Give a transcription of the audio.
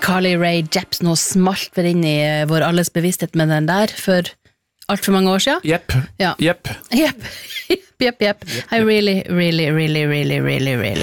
Carly Rae Jepsen, nå smalt vel inn I vår alles bevissthet med den der for alt for mange år siden. Jepp. I really